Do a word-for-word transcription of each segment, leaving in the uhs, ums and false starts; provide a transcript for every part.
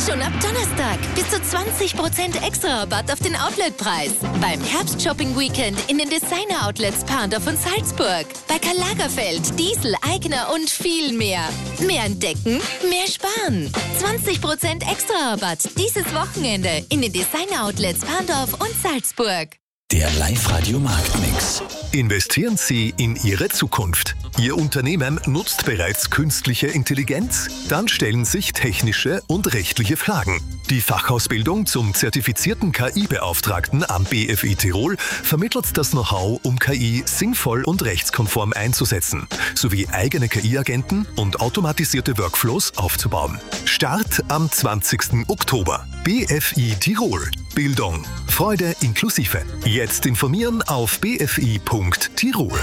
Schon ab Donnerstag bis zu zwanzig Prozent extra Rabatt auf den Outletpreis. Beim Herbst-Shopping-Weekend in den Designer-Outlets Parndorf und Salzburg. Bei Karl Lagerfeld, Diesel, Aigner und viel mehr. Mehr entdecken, mehr sparen. zwanzig Prozent extra Rabatt dieses Wochenende in den Designer-Outlets Parndorf und Salzburg. Der Live-Radio-Marktmix. Investieren Sie in Ihre Zukunft. Ihr Unternehmen nutzt bereits künstliche Intelligenz? Dann stellen sich technische und rechtliche Fragen. Die Fachausbildung zum zertifizierten K I-Beauftragten am B F I Tirol vermittelt das Know-how, um K I sinnvoll und rechtskonform einzusetzen, sowie eigene K I-Agenten und automatisierte Workflows aufzubauen. Start am zwanzigsten Oktober. B F I Tirol. Bildung, Freude inklusive. Jetzt informieren auf b f i punkt tirol.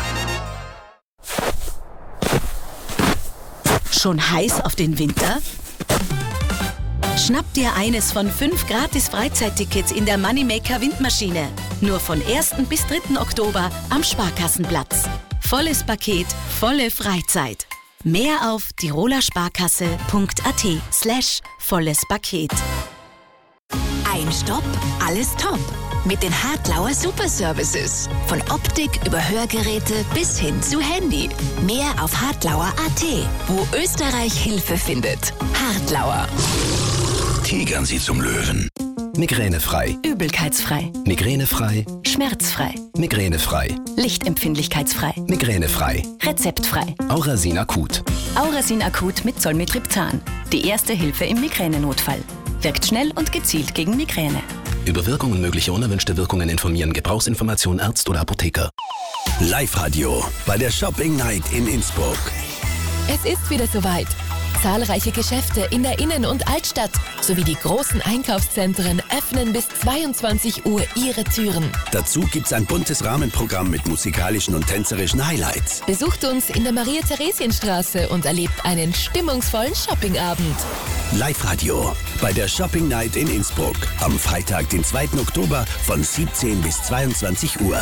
Schon heiß auf den Winter? Schnapp dir eines von fünf gratis Freizeittickets in der Moneymaker Windmaschine. Nur von ersten bis dritten Oktober am Sparkassenplatz. Volles Paket, volle Freizeit. Mehr auf tirolersparkasse.at slash volles Paket. Ein Stopp, alles top. Mit den Hartlauer Superservices. Von Optik über Hörgeräte bis hin zu Handy. Mehr auf hartlauer punkt a t, wo Österreich Hilfe findet. Hartlauer. Tigern Sie zum Löwen. Migränefrei. Übelkeitsfrei. Migränefrei. Schmerzfrei. Migränefrei. Lichtempfindlichkeitsfrei. Migränefrei. Rezeptfrei. Aurasin Akut. Aurasin Akut mit Zolmitriptan. Die erste Hilfe im Migränenotfall. Wirkt schnell und gezielt gegen Migräne. Über Wirkung und mögliche unerwünschte Wirkungen informieren. Gebrauchsinformation Arzt oder Apotheker. Live-Radio bei der Shopping Night in Innsbruck. Es ist wieder soweit. Zahlreiche Geschäfte in der Innen- und Altstadt sowie die großen Einkaufszentren öffnen bis zweiundzwanzig Uhr ihre Türen. Dazu gibt's ein buntes Rahmenprogramm mit musikalischen und tänzerischen Highlights. Besucht uns in der Maria-Theresienstraße und erlebt einen stimmungsvollen Shoppingabend. Live-Radio bei der Shopping Night in Innsbruck am Freitag, den zweiten Oktober von siebzehn bis zweiundzwanzig Uhr.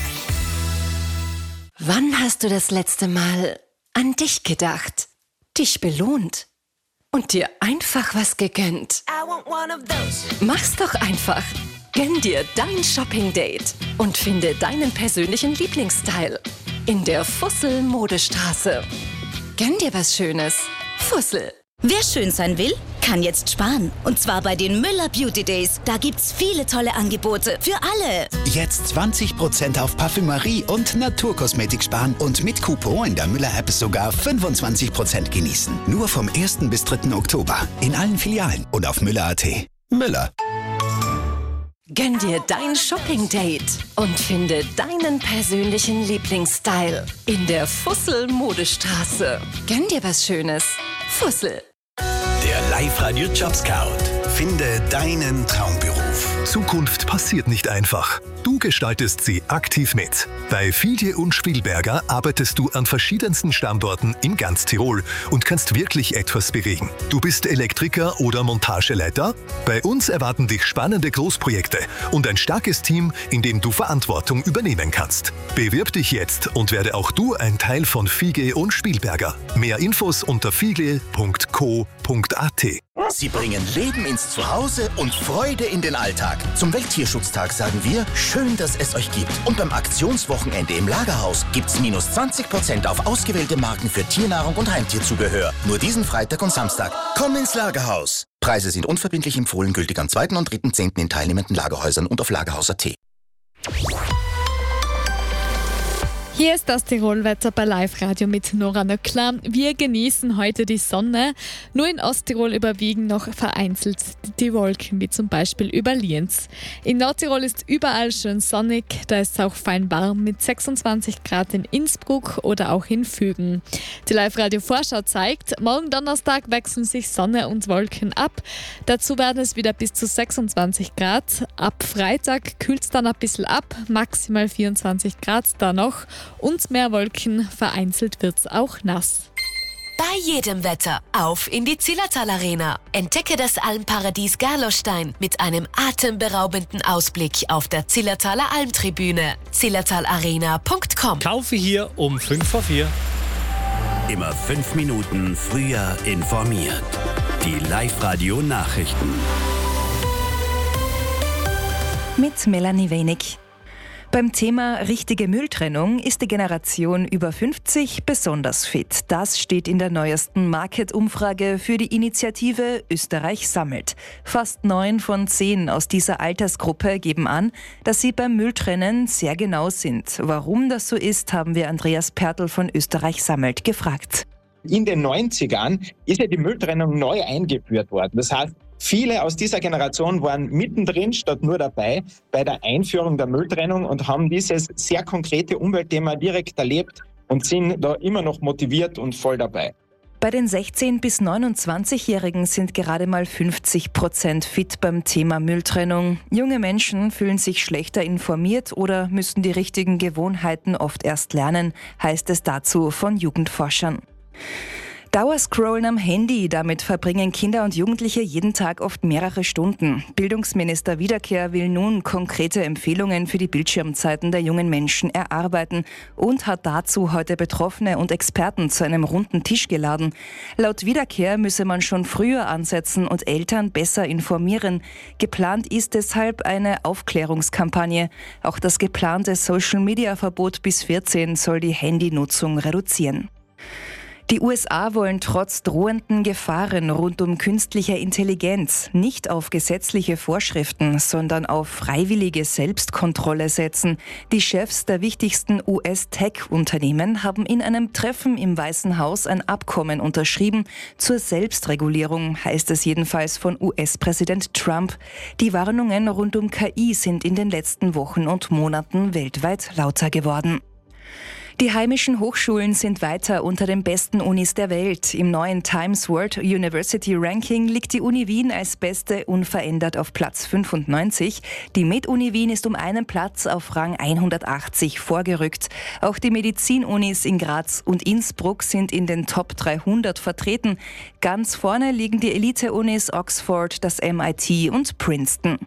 Wann hast du das letzte Mal an dich gedacht? Dich belohnt und dir einfach was gegönnt? Mach's doch einfach. Gönn dir dein Shopping-Date und finde deinen persönlichen Lieblingsstyle in der Fussel-Modestraße. Gönn dir was Schönes. Fussel. Wer schön sein will, kann jetzt sparen. Und zwar bei den Müller Beauty Days. Da gibt's viele tolle Angebote für alle. Jetzt zwanzig Prozent auf Parfümerie und Naturkosmetik sparen und mit Coupon in der Müller-App sogar fünfundzwanzig Prozent genießen. Nur vom ersten bis dritten Oktober. In allen Filialen und auf müller punkt a t. Müller. Gönn dir dein Shopping-Date und finde deinen persönlichen Lieblingsstyle in der Fussel-Modestraße. Gönn dir was Schönes. Fussel. Der Live-Radio Job Scout. Finde deinen Traumberuf. Zukunft passiert nicht einfach. Du gestaltest sie aktiv mit. Bei Fiedje und Spielberger arbeitest du an verschiedensten Standorten in ganz Tirol und kannst wirklich etwas bewegen. Du bist Elektriker oder Montageleiter? Bei uns erwarten dich spannende Großprojekte und ein starkes Team, in dem du Verantwortung übernehmen kannst. Bewirb dich jetzt und werde auch du ein Teil von Fiedje und Spielberger. Mehr Infos unter fiedje punkt co punkt a t. Sie bringen Leben ins Zuhause und Freude in den Alltag. Zum Welttierschutztag sagen wir, schön, dass es euch gibt. Und beim Aktionswochenende im Lagerhaus gibt's minus zwanzig Prozent auf ausgewählte Marken für Tiernahrung und Heimtierzubehör. Nur diesen Freitag und Samstag. Komm ins Lagerhaus. Preise sind unverbindlich empfohlen, gültig am zweiten und dritten zehnten in teilnehmenden Lagerhäusern und auf lagerhaus punkt a t. Hier ist das Tirolwetter bei Live-Radio mit Nora Nöckler. Wir genießen heute die Sonne. Nur in Osttirol überwiegen noch vereinzelt die Wolken, wie zum Beispiel über Lienz. In Nordtirol ist überall schön sonnig, da ist es auch fein warm mit sechsundzwanzig Grad in Innsbruck oder auch in Fügen. Die Live-Radio-Vorschau zeigt, morgen Donnerstag wechseln sich Sonne und Wolken ab. Dazu werden es wieder bis zu sechsundzwanzig Grad. Ab Freitag kühlt es dann ein bisschen ab, maximal vierundzwanzig Grad da noch. Und mehr Wolken, vereinzelt wird's auch nass. Bei jedem Wetter auf in die Zillertal Arena. Entdecke das Almparadies Gerlostein mit einem atemberaubenden Ausblick auf der Zillertaler Almtribüne. zillertal arena punkt com. Kaufe hier um fünf vor vier. Immer fünf Minuten früher informiert. Die Live-Radio Nachrichten. Mit Melanie Wenig. Beim Thema richtige Mülltrennung ist die Generation über fünfzig besonders fit. Das steht in der neuesten Market-Umfrage für die Initiative Österreich sammelt. Fast neun von zehn aus dieser Altersgruppe geben an, dass sie beim Mülltrennen sehr genau sind. Warum das so ist, haben wir Andreas Pertl von Österreich sammelt gefragt. In den neunzigern ist ja die Mülltrennung neu eingeführt worden. Das heißt, viele aus dieser Generation waren mittendrin statt nur dabei bei der Einführung der Mülltrennung und haben dieses sehr konkrete Umweltthema direkt erlebt und sind da immer noch motiviert und voll dabei. Bei den sechzehn- bis neunundzwanzigjährigen sind gerade mal fünfzig Prozent fit beim Thema Mülltrennung. Junge Menschen fühlen sich schlechter informiert oder müssen die richtigen Gewohnheiten oft erst lernen, heißt es dazu von Jugendforschern. Dauerscrollen am Handy, damit verbringen Kinder und Jugendliche jeden Tag oft mehrere Stunden. Bildungsminister Wiederkehr will nun konkrete Empfehlungen für die Bildschirmzeiten der jungen Menschen erarbeiten und hat dazu heute Betroffene und Experten zu einem runden Tisch geladen. Laut Wiederkehr müsse man schon früher ansetzen und Eltern besser informieren. Geplant ist deshalb eine Aufklärungskampagne. Auch das geplante Social-Media-Verbot bis vierzehn soll die Handynutzung reduzieren. Die U S A wollen trotz drohenden Gefahren rund um künstliche Intelligenz nicht auf gesetzliche Vorschriften, sondern auf freiwillige Selbstkontrolle setzen. Die Chefs der wichtigsten U S-Tech-Unternehmen haben in einem Treffen im Weißen Haus ein Abkommen unterschrieben zur Selbstregulierung, heißt es jedenfalls von U S-Präsident Trump. Die Warnungen rund um K I sind in den letzten Wochen und Monaten weltweit lauter geworden. Die heimischen Hochschulen sind weiter unter den besten Unis der Welt. Im neuen Times World University Ranking liegt die Uni Wien als beste unverändert auf Platz fünfundneunzig. Die Med-Uni Wien ist um einen Platz auf Rang hundertachtzig vorgerückt. Auch die Medizin-Unis in Graz und Innsbruck sind in den Top dreihundert vertreten. Ganz vorne liegen die Elite-Unis Oxford, das M I T und Princeton.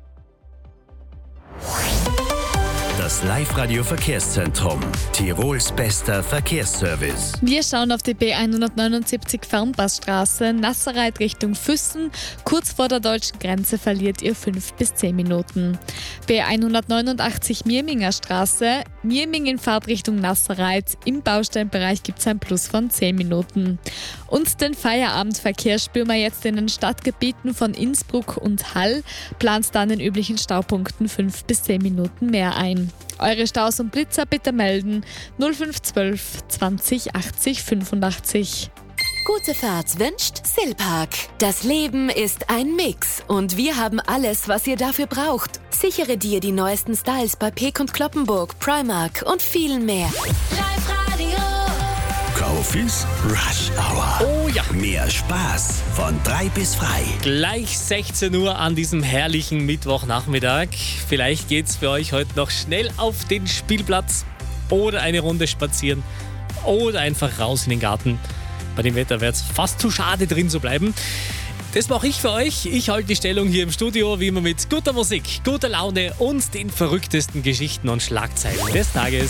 Das Live-Radio-Verkehrszentrum. Tirols bester Verkehrsservice. Wir schauen auf die B hundertneunundsiebzig Fernpassstraße, Nasserreit Richtung Füssen. Kurz vor der deutschen Grenze verliert ihr fünf bis zehn Minuten. B hundertneunundachtzig Mirminger Straße, Mirming in Fahrtrichtung Nasserreit. Im Bausteinbereich gibt es ein Plus von zehn Minuten. Und den Feierabendverkehr spüren wir jetzt in den Stadtgebieten von Innsbruck und Hall. Plant dann den üblichen Staupunkten fünf bis zehn Minuten mehr ein. Eure Staus und Blitzer bitte melden null fünf zwölf zwanzig achtzig fünfundachtzig. Gute Fahrt wünscht Silpark. Das Leben ist ein Mix und wir haben alles, was ihr dafür braucht. Sichere dir die neuesten Styles bei Peek und Kloppenburg, Primark und vielen mehr. Live-Radio. Kaufis Rush Hour. Oh ja. Mehr Spaß von drei bis frei. Gleich sechzehn Uhr an diesem herrlichen Mittwochnachmittag. Vielleicht geht's für euch heute noch schnell auf den Spielplatz oder eine Runde spazieren oder einfach raus in den Garten. Bei dem Wetter wäre es fast zu schade, drin zu bleiben. Das mache ich für euch. Ich halte die Stellung hier im Studio, wie immer mit guter Musik, guter Laune und den verrücktesten Geschichten und Schlagzeilen des Tages.